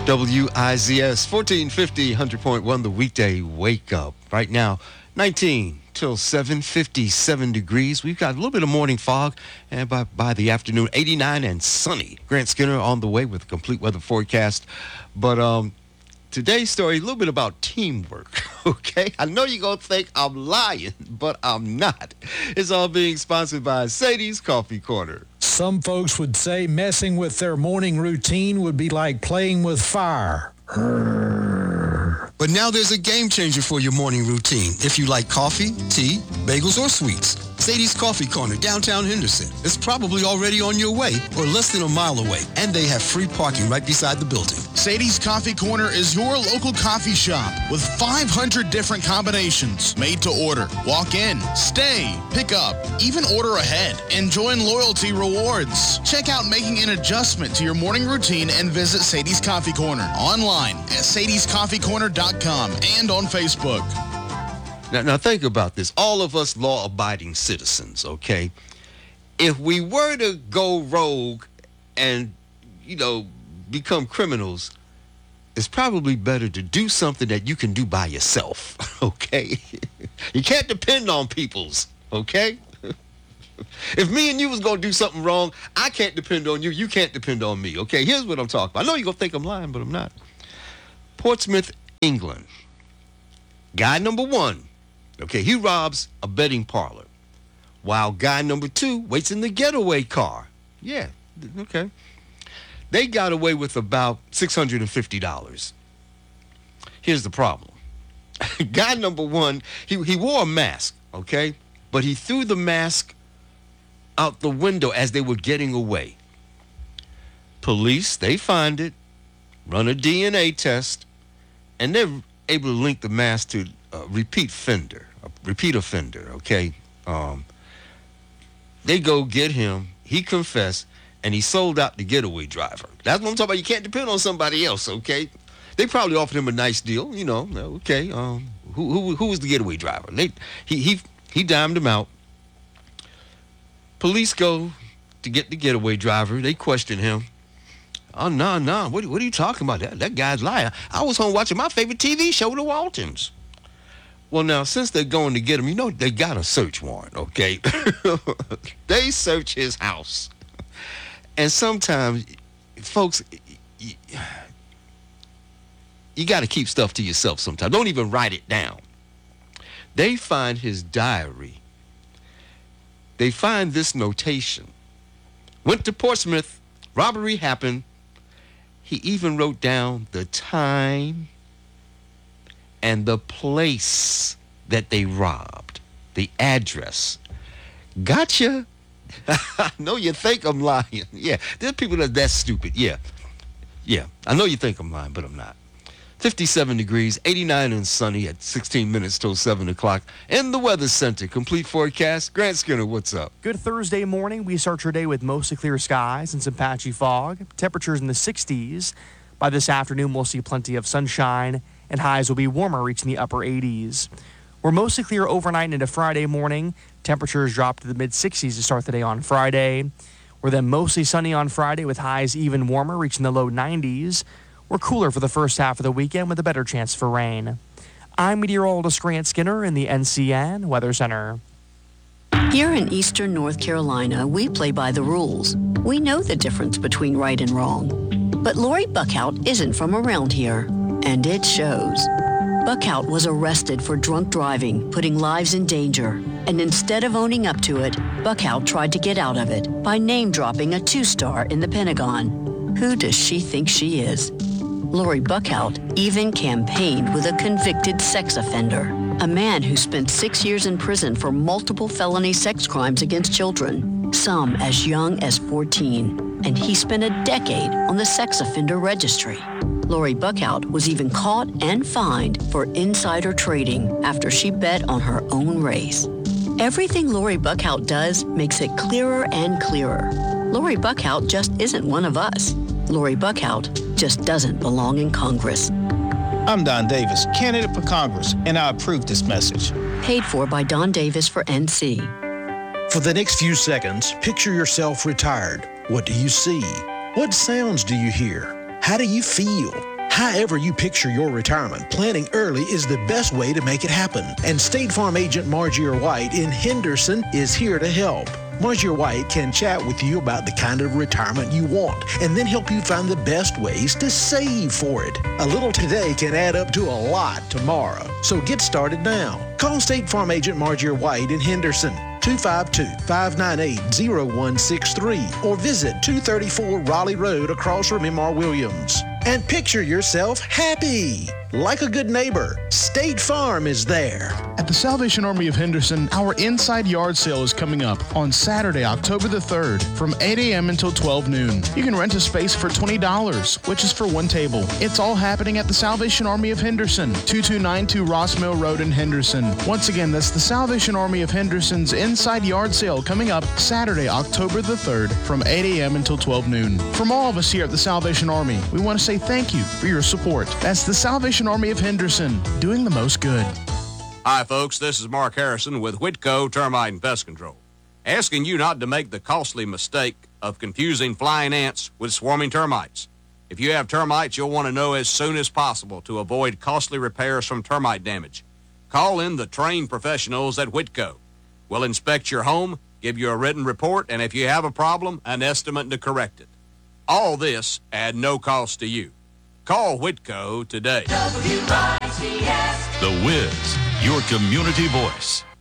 WIZS 1450, 100.1, the weekday wake up. Right now, 19 till 7:57 degrees. We've got a little bit of morning fog, and by the afternoon, 89 and sunny. Grant Skinner on the way with a complete weather forecast. But today's story, a little bit about teamwork, okay? I know you're going to think I'm lying, but I'm not. It's all being sponsored by Sadie's Coffee Corner. Some folks would say messing with their morning routine would be like playing with fire. But now there's a game changer for your morning routine. If you like coffee, tea, bagels, or sweets, Sadie's Coffee Corner, downtown Henderson, is probably already on your way or less than a mile away, and they have free parking right beside the building. Sadie's Coffee Corner is your local coffee shop with 500 different combinations made to order. Walk in, stay, pick up, even order ahead, and join loyalty rewards. Check out making an adjustment to your morning routine and visit Sadie's Coffee Corner online at sadiescoffeecorner.com and on Facebook. Now think about this. All of us law-abiding citizens, okay? If we were to go rogue and, become criminals, it's probably better to do something that you can do by yourself, okay? You can't depend on people's, okay? If me and you was going to do something wrong, I can't depend on you. You can't depend on me, okay? Here's what I'm talking about. I know you're going to think I'm lying, but I'm not. Portsmouth, England. Guy number one. Okay, he robs a betting parlor while guy number two waits in the getaway car. Yeah, okay. They got away with about $650. Here's the problem. Guy number one, he wore a mask, okay? But he threw the mask out the window as they were getting away. Police, they find it, run a DNA test, and they're able to link the mask to repeat offender, okay? They go get him. He confessed, and he sold out the getaway driver. That's what I'm talking about. You can't depend on somebody else, okay? They probably offered him a nice deal, okay. Who was the getaway driver? He dimed him out. Police go to get the getaway driver. They question him. Oh, no. What are you talking about? That guy's lying. I was home watching my favorite TV show, The Waltons. Well, now, since they're going to get him, they got a search warrant, okay? They search his house. And sometimes, folks, you got to keep stuff to yourself sometimes. Don't even write it down. They find his diary. They find this notation. Went to Portsmouth. Robbery happened. He even wrote down the time and the place that they robbed, the address. Gotcha. I know you think I'm lying. Yeah, there's people that's stupid. Yeah. I know you think I'm lying, but I'm not. 57 degrees, 89 and sunny at 16 minutes till 7 o'clock. In the Weather Center, complete forecast. Grant Skinner, what's up? Good Thursday morning. We start your day with mostly clear skies and some patchy fog. Temperatures in the 60s. By this afternoon, we'll see plenty of sunshine, and highs will be warmer, reaching the upper 80s. We're mostly clear overnight into Friday morning. Temperatures drop to the mid-60s to start the day on Friday. We're then mostly sunny on Friday with highs even warmer, reaching the low 90s. We're cooler for the first half of the weekend with a better chance for rain. I'm meteorologist Grant Skinner in the NCN Weather Center. Here in eastern North Carolina, we play by the rules. We know the difference between right and wrong. But Lori Buckhout isn't from around here, and it shows. Buckhout was arrested for drunk driving, putting lives in danger. And instead of owning up to it, Buckhout tried to get out of it by name-dropping a 2-star in the Pentagon. Who does she think she is? Lori Buckhout even campaigned with a convicted sex offender, a man who spent 6 years in prison for multiple felony sex crimes against children, some as young as 14, and he spent a decade on the sex offender registry. Lori Buckhout was even caught and fined for insider trading after she bet on her own race. Everything Lori Buckhout does makes it clearer and clearer. Lori Buckhout just isn't one of us. Lori Buckhout just doesn't belong in Congress. I'm Don Davis, candidate for Congress, and I approve this message. Paid for by Don Davis for NC. For the next few seconds, picture yourself retired. What do you see? What sounds do you hear? How do you feel? However you picture your retirement, planning early is the best way to make it happen. And State Farm agent Margie White in Henderson is here to help. Margie White can chat with you about the kind of retirement you want and then help you find the best ways to save for it. A little today can add up to a lot tomorrow. So get started now. Call State Farm agent Margie White in Henderson, 252-598-0163, or visit 234 Raleigh Road across from M.R. Williams. And picture yourself happy. Like a good neighbor, State Farm is there. At the Salvation Army of Henderson, our inside yard sale is coming up on Saturday, October the 3rd from 8 a.m. until 12 noon. You can rent a space for $20, which is for one table. It's all happening at the Salvation Army of Henderson, 2292 Ross Mill Road in Henderson. Once again, that's the Salvation Army of Henderson's inside yard sale coming up Saturday, October the 3rd from 8 a.m. until 12 noon. From all of us here at the Salvation Army, we want to say thank you for your support. That's the Salvation Army of Henderson, doing the most good. Hi, folks. This is Mark Harrison with Whitco Termite and Pest Control, asking you not to make the costly mistake of confusing flying ants with swarming termites. If you have termites, you'll want to know as soon as possible to avoid costly repairs from termite damage. Call in the trained professionals at Whitco. We'll inspect your home, give you a written report, and if you have a problem, an estimate to correct it. All this at no cost to you. Call Whitco today. WITS, The Wiz, your community voice.